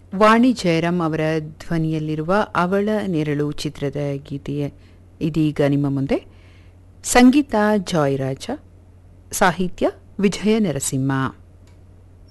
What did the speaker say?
ವಾಣಿ ಜಯರಾಮ್ ಅವರ ಧ್ವನಿಯಲ್ಲಿರುವ ಅವಳ ನೆರಳು ಚಿತ್ರದ ಗೀತೆಯ ಇದೀಗ ನಿಮ್ಮ ಮುಂದೆ. ಸಂಗೀತ ಜಾಯ್ ರಾಜ, ಸಾಹಿತ್ಯ ವಿಜಯ ನರಸಿಂಹ.